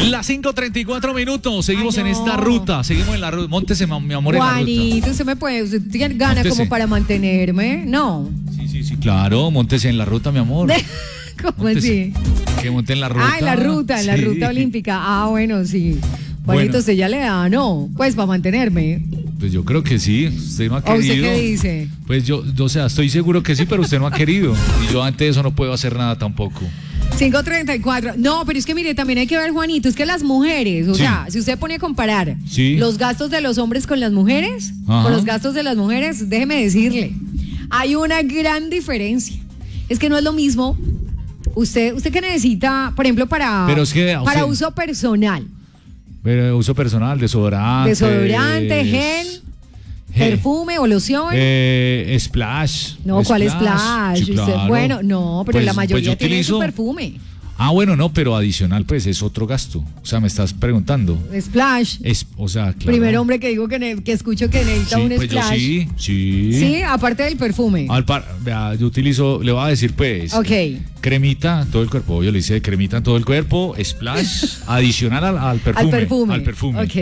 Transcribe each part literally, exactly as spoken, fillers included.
Las cinco treinta y cuatro minutos, seguimos Ay, no. en esta ruta, seguimos en la ruta. Móntese, mi amor, en la ruta. Juanito, usted me puede, usted tiene gana Móntese. como para mantenerme, ¿no? Sí, sí, sí, claro, móntese en la ruta, mi amor. ¿Cómo Móntese. así? Que monte en la ruta. Ah, en la ruta, en la Sí. ruta olímpica. Ah, bueno, sí. Juanito, Bueno. usted ya le da, ¿no? Pues para mantenerme. Pues yo creo que sí, usted no ha ¿O querido. usted qué dice? Pues yo, yo, o sea, estoy seguro que sí, pero usted no ha querido. Y yo ante eso no puedo hacer nada tampoco. cinco treinta y cuatro. No, pero es que mire, también hay que ver, Juanito, es que las mujeres, o Sí. sea, si usted pone a comparar Sí. los gastos de los hombres con las mujeres, Ajá. con los gastos de las mujeres, déjeme decirle, hay una gran diferencia. Es que no es lo mismo. Usted, usted que necesita, por ejemplo, para, Pero es que, o para sea, uso personal, Pero uso personal, desodorante. desodorante, gel, gel, perfume o loción. Eh, splash. No, ¿cuál splash? Sí, Usted- claro. bueno, no, pero Pues- la pues mayoría yo tiene su utilizo- perfume. Ah, bueno, no, pero adicional, pues es otro gasto. O sea, me estás preguntando. Splash. Es, o sea, claro. Primer hombre que digo que, ne- que escucho que necesita Sí, un pues yo splash. sí, sí. Sí, aparte del perfume. Al par, vea, yo utilizo, le voy a decir pues, Ok. cremita en todo el cuerpo, yo le hice cremita en todo el cuerpo, splash, adicional al, al perfume. Al perfume, Al perfume. ok.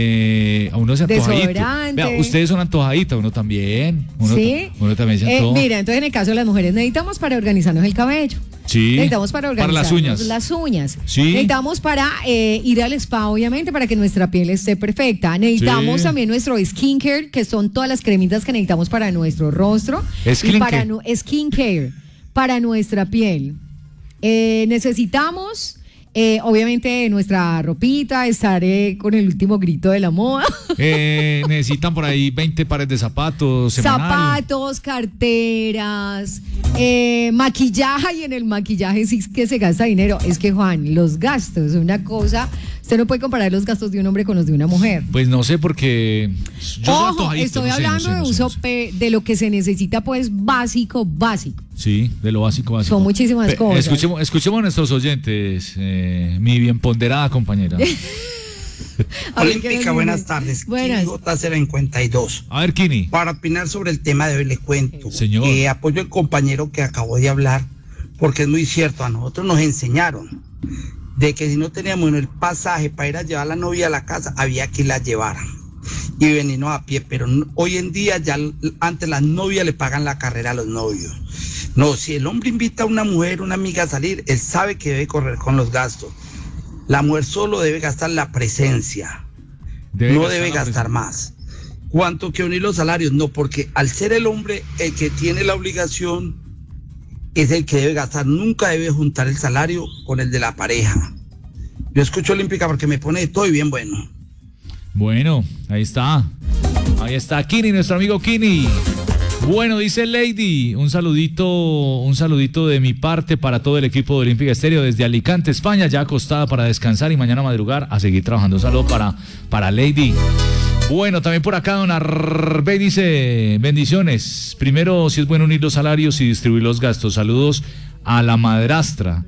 Eh, a uno se antojadito. Desodorante. Vea, ustedes son antojaditas, uno también. Uno, ¿Sí? Uno también se Eh, antoja. mira, entonces en el caso de las mujeres necesitamos para organizarnos el cabello. Sí. Necesitamos para Para organizar las uñas. las uñas. Sí. Necesitamos para eh, ir al spa, obviamente, para que nuestra piel esté perfecta. Necesitamos Sí. también nuestro skincare, que son todas las cremitas que necesitamos para nuestro rostro. Y Skincare. para nu- skincare, para nuestra piel. Eh, necesitamos, eh, obviamente, nuestra ropita, estar eh, con el último grito de la moda. Eh, necesitan por ahí veinte pares de zapatos semanal. Zapatos, carteras, eh, maquillaje, y en el maquillaje sí es que se gasta dinero. Es que, Juan, los gastos, una cosa, usted no puede comparar los gastos de un hombre con los de una mujer. Pues no sé, porque yo soy Ojo, antojadito, estoy no sé, no hablando sé, de no sé, uso no sé. pe- de lo que se necesita, pues, básico, básico. Sí, de lo básico, básico. Son muchísimas Pe- cosas. Escuchemos, escuchemos a nuestros oyentes, eh, mi bien ponderada compañera. A ver, ¿qué nos Olímpica, dice? buenas tardes. Buenas. J cincuenta y dos. A ver, Kini. Para opinar sobre el tema de hoy le cuento. Señor. Que apoyo al compañero que acabó de hablar, porque es muy cierto, a nosotros nos enseñaron de que si no teníamos el pasaje para ir a llevar a la novia a la casa, había que la llevaran y venirnos a pie, pero no- hoy en día ya l- antes las novias le pagan la carrera a los novios. No, si el hombre invita a una mujer, una amiga a salir, él sabe que debe correr con los gastos. La mujer solo debe gastar la presencia, Debe no gastar debe la gastar más. ¿Cuánto que unir los salarios? No, porque al ser el hombre el que tiene la obligación, es el que debe gastar. Nunca debe juntar el salario con el de la pareja. Yo escucho Olímpica porque me pone de todo y bien bueno. Bueno, ahí está. Ahí está Kini, nuestro amigo Kini. Bueno, dice Lady, un saludito, un saludito de mi parte para todo el equipo de Olímpica Estéreo desde Alicante, España, ya acostada para descansar y mañana madrugar a seguir trabajando. Un saludo para, para Lady. Bueno, también por acá Don Arbey dice, bendiciones. Primero, si es bueno unir los salarios y distribuir los gastos. Saludos a la madrastra.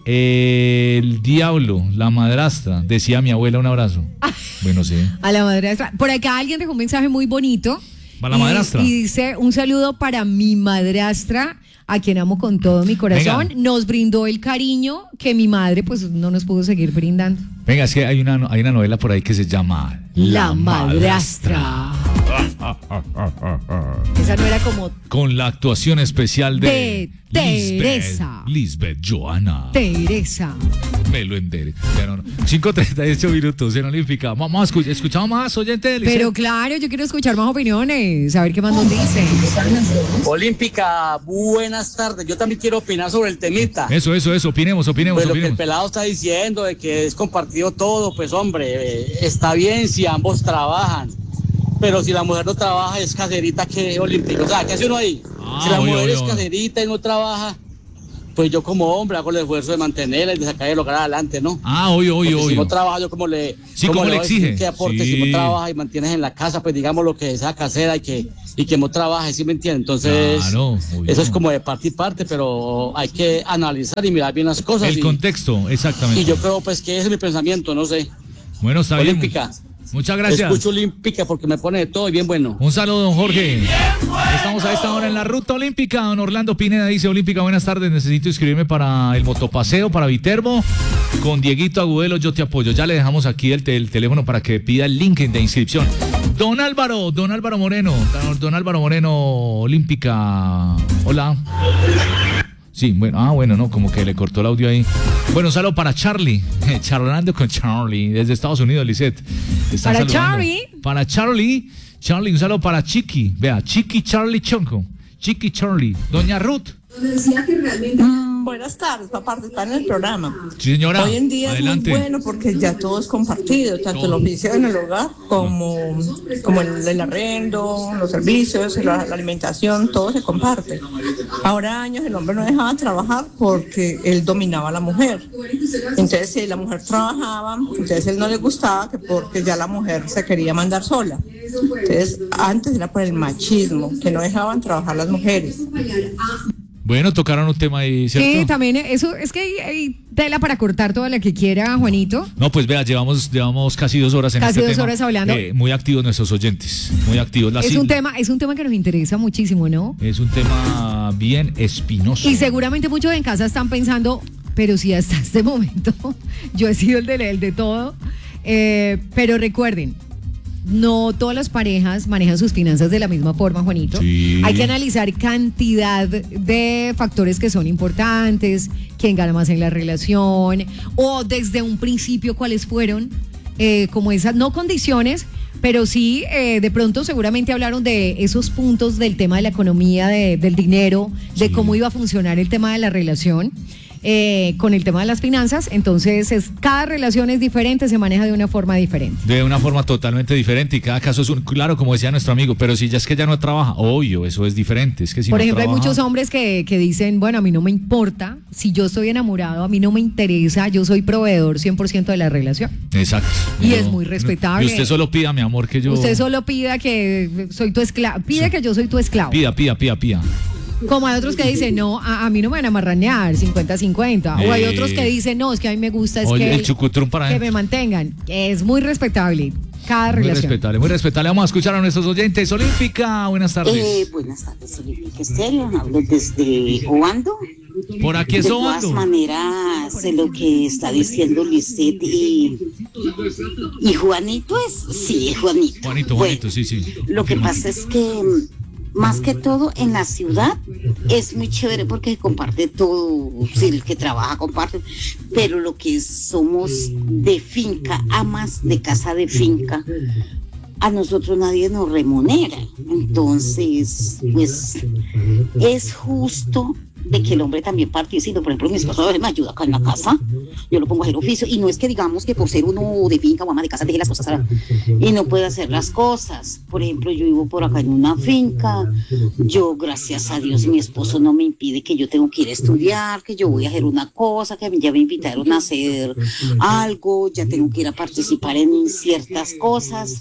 El diablo, la madrastra, decía mi abuela, un abrazo. Bueno, sí. A la madrastra. Por acá alguien dejó un mensaje muy bonito. ¿Para la y- madrastra? Y dice, un saludo para mi madrastra, a quien amo con todo mi corazón. Venga. Nos brindó el cariño que mi madre pues no nos pudo seguir brindando. Venga, es que hay una, hay una novela por ahí que se llama La madrastra. Esa no era como Con la actuación especial de, De Teresa. Lisbeth, Lisbeth Joana. Teresa. Melo Ender. Ya no, no. cinco treinta y ocho minutos en Olímpica. Vamos a escuchar, escuchamos más, oyente. Pero claro, yo quiero escuchar más opiniones, a ver qué más nos dicen. Olímpica, buenas tardes. Yo también quiero opinar sobre el temita. Eso, eso, eso. Opinemos, opinemos, Pues lo que el opinemos. pelado está diciendo de que es compartido todo, pues hombre, eh, está bien si ambos trabajan. Pero si la mujer no trabaja, es caserita, que Olímpica. O sea, ¿qué hace uno ahí? Ah, si la obvio, mujer obvio. es caserita y no trabaja, pues yo como hombre hago el esfuerzo de mantenerla y de sacar el hogar adelante, ¿no? Ah, obvio, obvio, Porque si obvio. no trabaja, yo como le, Sí, ¿cómo le voy a decir exige? que aporte Sí. si no trabaja y mantienes en la casa, pues digamos lo que sea casera y que, y que no trabaje, ¿sí me entiendes? Entonces, Claro, obvio. eso es como de parte y parte, pero hay que analizar y mirar bien las cosas. El y, contexto, exactamente. y yo creo pues que ese es mi pensamiento, no sé. Bueno, está bien. Olímpica, Muchas gracias. Escucho Olímpica porque me pone de todo y bien bueno. Un saludo, don Jorge. Estamos a esta hora en la ruta olímpica. Don Orlando Pineda dice: Olímpica, buenas tardes. Necesito inscribirme para el motopaseo para Viterbo. Con Dieguito Agudelo yo te apoyo. Ya le dejamos aquí el, el teléfono para que pida el link de inscripción. Don Álvaro, don Álvaro Moreno. Don, don Álvaro Moreno, Olímpica. Hola. Sí, bueno, ah, bueno, no, como que le cortó el audio ahí. Bueno, un saludo para Charlie, charlando con Charlie, desde Estados Unidos, Lisette. Para saludando. Charlie. Para Charlie, Charlie, un saludo para Chiqui, vea, Chiqui Charlie Chonco, Chiqui Charlie, doña Ruth. Decía que realmente... mm, buenas tardes, para participar en el programa. Sí, señora. Hoy en día adelante. Es muy bueno porque ya todo es compartido, tanto todo. El oficio en el hogar como, como el, el arrendo, los servicios, la, la alimentación, todo se comparte. Ahora años el hombre no dejaba trabajar porque él dominaba a la mujer. Entonces si la mujer trabajaba, entonces él no le gustaba que porque ya la mujer se quería mandar sola. Entonces antes era por el machismo, que no dejaban trabajar las mujeres. Bueno, tocaron un tema ahí, ¿cierto? Sí, también, eso es que hay, hay tela para cortar toda la que quiera, Juanito. No, pues vea, llevamos, llevamos casi dos horas en casi este tema. Casi dos horas hablando. Eh, muy activos nuestros oyentes, muy activos. La es un tema, es un tema que nos interesa muchísimo, ¿no? Es un tema bien espinoso. Y seguramente muchos en casa están pensando, pero si hasta este momento yo he sido el de, el de todo, eh, pero recuerden, no todas las parejas manejan sus finanzas de la misma forma, Juanito. Sí. Hay que analizar cantidad de factores que son importantes, quién gana más en la relación, o desde un principio cuáles fueron, eh, como esas, no condiciones, pero sí, eh, de pronto seguramente hablaron de esos puntos del tema de la economía, de, del dinero, de sí. Cómo iba a funcionar el tema de la relación. Eh, con el tema de las finanzas, entonces es, cada relación es diferente, se maneja de una forma diferente. De una forma totalmente diferente y cada caso es un, claro, como decía nuestro amigo, pero si ya es que ya no trabaja, obvio, eso es diferente. Es que si Por no ejemplo, trabaja... hay muchos hombres que, que dicen, bueno, a mí no me importa, si yo estoy enamorado, a mí no me interesa, yo soy proveedor cien por ciento de la relación. Exacto. Y yo, es muy respetable. Y usted solo pida, mi amor, que yo... Usted solo pida que soy tu esclavo, pide sí. que yo soy tu esclavo. Pida, pida, pida, pida. Como hay otros que dicen, no, a, a mí no me van a marrañar, cincuenta cincuenta. Eh, o hay otros que dicen, no, es que a mí me gusta es oye, que, el chucutrún para que me mantengan. Es muy respetable cada muy relación. Muy respetable, muy respetable. Vamos a escuchar a nuestros oyentes. Olímpica, buenas tardes. Eh, buenas tardes, Olímpica Estéreo. Hablo desde Obando. Por aquí es Obando. De todas maneras, lo que está diciendo Lisette y, y Juanito es, sí, Juanito. Juanito, Juanito, bueno, sí, sí. Lo que pasa es que... más que todo en la ciudad es muy chévere porque comparte todo, si el que trabaja comparte, pero lo que somos de finca, amas de casa de finca, a nosotros nadie nos remunera, entonces pues es justo de que el hombre también participe. Por ejemplo, mi esposo a veces me ayuda acá en la casa, yo lo pongo a hacer oficio, y no es que digamos que por ser uno de finca o ama de casa deje las cosas a, y no puede hacer las cosas. Por ejemplo, yo vivo por acá en una finca, yo gracias a Dios mi esposo no me impide que yo tengo que ir a estudiar, que yo voy a hacer una cosa, que ya me invitaron a hacer algo, ya tengo que ir a participar en ciertas cosas.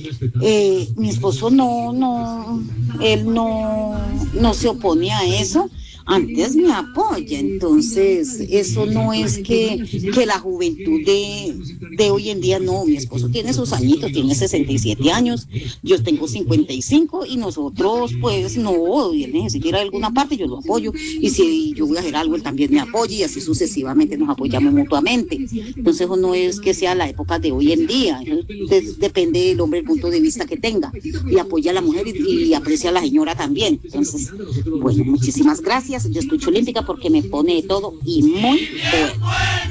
Eh, mi esposo no, no, él no, no se opone a eso. Antes me apoya, entonces eso no es que, que la juventud de, de hoy en día, no, mi esposo tiene sus añitos, tiene sesenta y siete años, yo tengo cincuenta y cinco y nosotros pues no, él necesita ir a alguna parte, yo lo apoyo, y si yo voy a hacer algo, él también me apoya y así sucesivamente nos apoyamos mutuamente. Entonces eso no es que sea la época de hoy en día, entonces, depende del hombre, el punto de vista que tenga, y apoya a la mujer y, y aprecia a la señora también. Entonces, bueno, muchísimas gracias. Yo escucho Olímpica porque me pone de todo y muy bueno.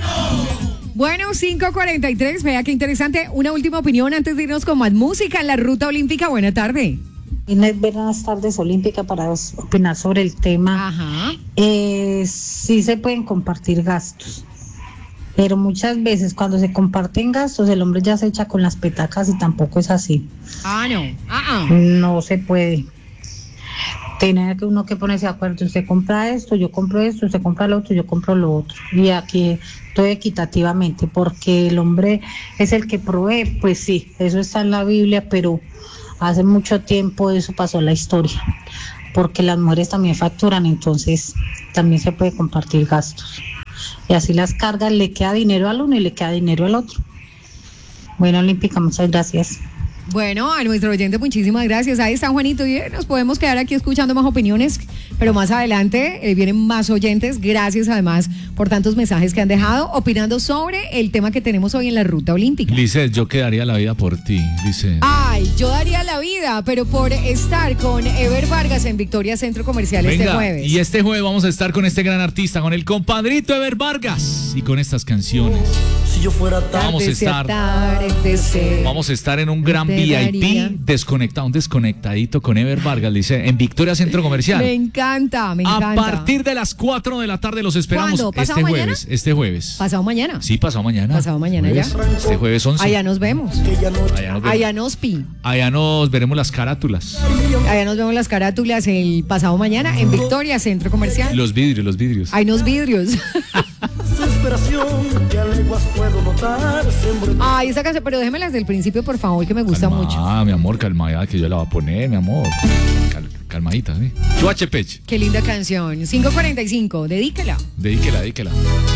Bueno, cinco cuarenta y tres, vea qué interesante. Una última opinión antes de irnos con más música en la ruta olímpica. Buena tarde. Buenas tardes, Olímpica, para opinar sobre el tema. Ajá. Eh, sí se pueden compartir gastos, pero muchas veces cuando se comparten gastos el hombre ya se echa con las petacas y tampoco es así. Ah, no. Ah, uh-uh. No se puede. Tiene que uno que ponerse de acuerdo, usted compra esto, yo compro esto, usted compra lo otro, yo compro lo otro, y aquí todo equitativamente, porque el hombre es el que provee. Pues sí, eso está en la Biblia, pero hace mucho tiempo eso pasó en la historia, porque las mujeres también facturan, entonces también se puede compartir gastos, y así las cargas, le queda dinero al uno y le queda dinero al otro. Bueno, Olímpica, muchas gracias. Bueno, a nuestro oyente, muchísimas gracias. Ahí está Juanito y nos podemos quedar aquí escuchando más opiniones, pero más adelante eh, vienen más oyentes. Gracias además por tantos mensajes que han dejado opinando sobre el tema que tenemos hoy en la ruta olímpica. Lizeth, yo quedaría la vida por ti, Lizeth. Ay, yo daría la vida, pero por estar con Ever Vargas en Victoria Centro Comercial. Venga, este jueves. Y este jueves vamos a estar con este gran artista, con el compadrito Ever Vargas y con estas canciones. Si yo fuera tarde, vamos a estar tarde, vamos a estar en un gran V I P desconectado, un desconectadito con Ever Vargas, dice, en Victoria Centro Comercial. Me encanta, me encanta. A partir de las cuatro de la tarde los esperamos. ¿Cuándo? ¿Pasado este mañana? jueves, este jueves. ¿Pasado mañana? Sí, pasado mañana. Pasado mañana jueves, ya. Este jueves once. Allá nos vemos. Allá nos vemos. Allá nos pi. Allá nos veremos las carátulas. Allá nos vemos las carátulas el pasado mañana en Victoria Centro Comercial. Los vidrios, los vidrios. Hay unos vidrios. Ay, esa canción, pero déjemela desde el principio, por favor, que me gusta calma, mucho. Ah, mi amor, calmada, que yo la voy a poner, mi amor. Cal, calmadita, ¿sí? Chuache Pech. Qué linda canción. cinco cuarenta y cinco, dedíquela. Dedíquela, dedíquela.